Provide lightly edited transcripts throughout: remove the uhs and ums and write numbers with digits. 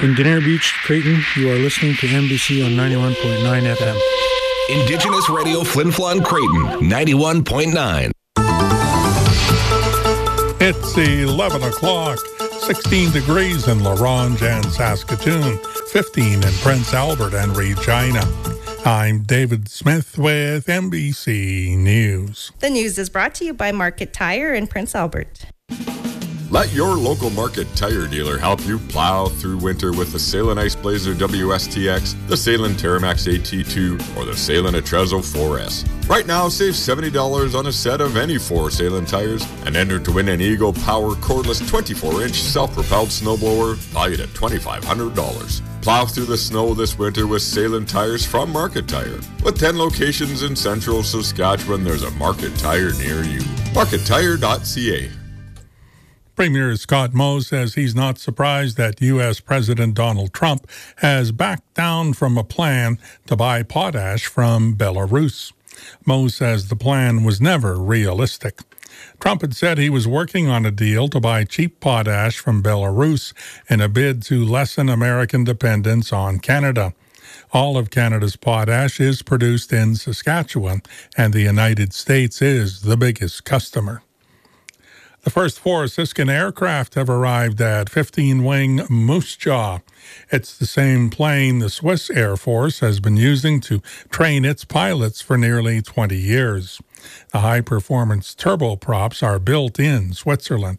In Denier Beach, Creighton, you are listening to MBC on 91.9 FM. Indigenous Radio Flin Flon Creighton, 91.9. It's 11 o'clock, 16 degrees in La Ronge and Saskatoon, 15 in Prince Albert and Regina. I'm David Smith with MBC News. The news is brought to you by Market Tire in Prince Albert. Let your local Market Tire dealer help you plow through winter with the Sailin Ice Blazer WSTX, the Sailin Terramax AT2, or the Sailin Atrezo 4S. Right now, save $70 on a set of any 4 Sailin tires and enter to win an Ego Power cordless 24-inch self-propelled snowblower valued at $2,500. Plow through the snow this winter with Sailin tires from Market Tire. With 10 locations in central Saskatchewan, there's a Market Tire near you. MarketTire.ca. Premier Scott Moe says he's not surprised that U.S. President Donald Trump has backed down from a plan to buy potash from Belarus. Moe says the plan was never realistic. Trump had said he was working on a deal to buy cheap potash from Belarus in a bid to lessen American dependence on Canada. All of Canada's potash is produced in Saskatchewan, and the United States is the biggest customer. The first 4 Siskin aircraft have arrived at 15-wing Moose Jaw. It's the same plane the Swiss Air Force has been using to train its pilots for nearly 20 years. The high-performance turboprops are built in Switzerland.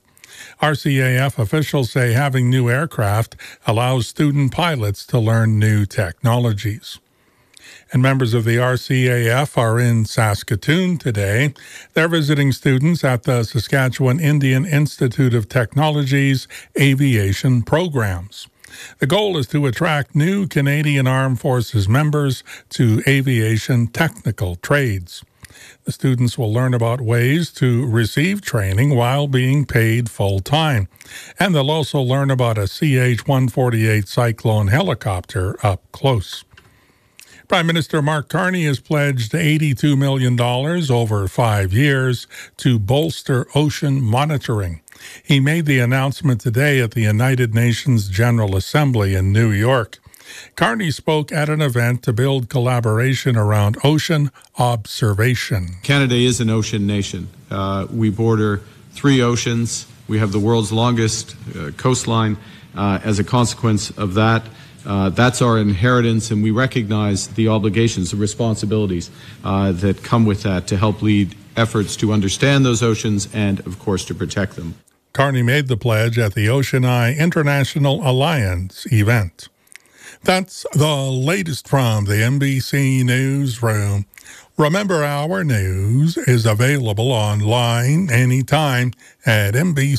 RCAF officials say having new aircraft allows student pilots to learn new technologies. And members of the RCAF are in Saskatoon today. They're visiting students at the Saskatchewan Indian Institute of Technology's aviation programs. The goal is to attract new Canadian Armed Forces members to aviation technical trades. The students will learn about ways to receive training while being paid full-time. And they'll also learn about a CH-148 Cyclone helicopter up close. Prime Minister Mark Carney has pledged $82 million over 5 years to bolster ocean monitoring. He made the announcement today at the United Nations General Assembly in New York. Carney spoke at an event to build collaboration around ocean observation. Canada is an ocean nation. We border 3 oceans. We have the world's longest coastline. As a consequence of that, that's our inheritance, and we recognize the obligations, the responsibilities that come with that to help lead efforts to understand those oceans and, of course, to protect them. Carney made the pledge at the Ocean Eye International Alliance event. That's the latest from the NBC Newsroom. Remember, our news is available online anytime at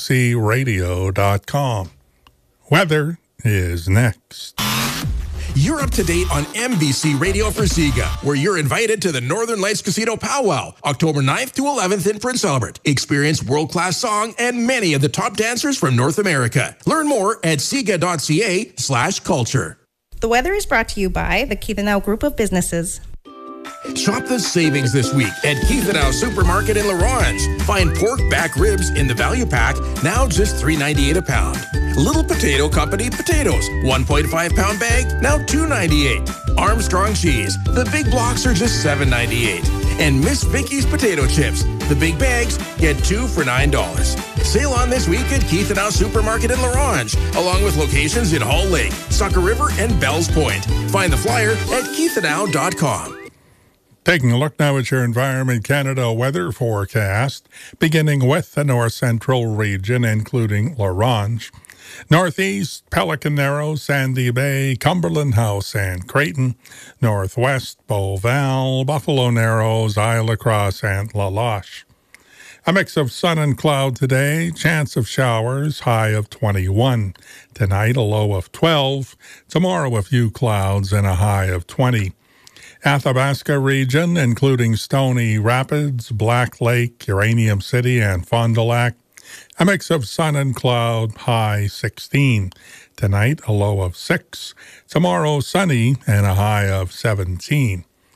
NBCRadio.com. Weather is next. You're up to date on MBC Radio for Siga, where you're invited to the Northern Lights Casino Powwow, October 9th to 11th in Prince Albert. Experience world-class song and many of the top dancers from North America. Learn more at siga.ca/culture. The weather is brought to you by the Keithanau Group of Businesses. Shop the savings this week at Keithanau Supermarket in La Ronge. Find pork back ribs in the value pack, now just $3.98 a pound. Little Potato Company potatoes, 1.5 pound bag, now $2.98. Armstrong cheese, the big blocks are just $7.98. And Miss Vicky's potato chips, the big bags, get 2 for $9. Sale on this week at Keithanau Supermarket in La Ronge, along with locations in Hall Lake, Sucker River, and Bells Point. Find the flyer at keithanau.com. Taking a look now at your Environment Canada weather forecast, beginning with the north central region, including La Ronge. Northeast, Pelican Narrows, Sandy Bay, Cumberland House, and Creighton. Northwest, Beauval, Buffalo Narrows, Isle La Crosse, and La Loche. A mix of sun and cloud today, chance of showers, high of 21. Tonight, a low of 12. Tomorrow, a few clouds and a high of 20. Athabasca region, including Stony Rapids, Black Lake, Uranium City, and Fond du Lac. A mix of sun and cloud, high 16. Tonight, a low of 6. Tomorrow, sunny and a high of 17.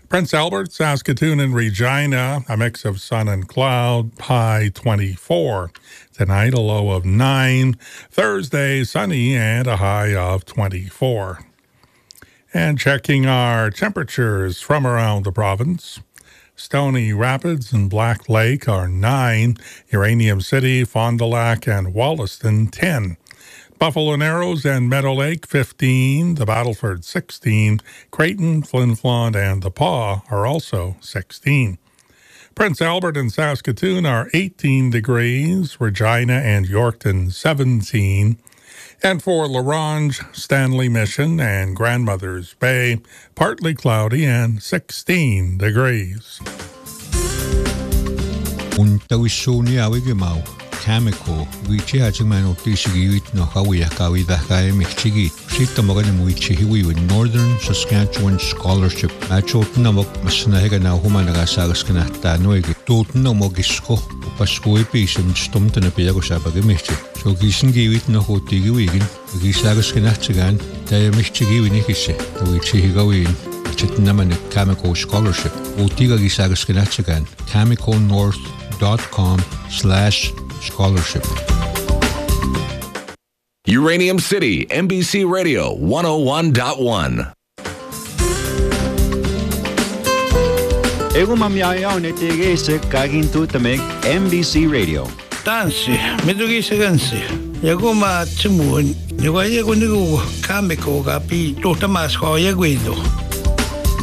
Prince Albert, Saskatoon, and Regina, a mix of sun and cloud, high 24. Tonight, a low of 9. Thursday, sunny and a high of 24. And checking our temperatures from around the province. Stony Rapids and Black Lake are 9. Uranium City, Fond du Lac, and Wollaston, 10. Buffalo Narrows and Meadow Lake, 15. The Battleford, 16. Creighton, Flin Flon, and The Pas are also 16. Prince Albert and Saskatoon are 18 degrees. Regina and Yorkton, 17. And for La Ronge, Stanley Mission, and Grandmother's Bay, partly cloudy and 16 degrees. Chemical, which has a man of this with no Hawaii the high Michigi. Shita Morgan with Northern Saskatchewan Scholarship. Machotanamok Masanaga now Humanagasagana Noigi. Totenamogisco, Pascoe piece and stumped in a Piagosabagamichi. So Gisan gave it no Hotigi Wigan, Gisagaskanatagan, Diamichigi Nikisi, the which he go in. Chitnaman Chemical Scholarship. Otiga Gisagaskanatagan, chemicalnorth.com/scholarship. Uranium City, NBC Radio 101.1. Ego mamyaya onetege se kagintu tameg NBC Radio. Tansi, medugisa gansi. Yaguma tsimun, yagwa yego nigo kameko gapi totamas ko yagwido.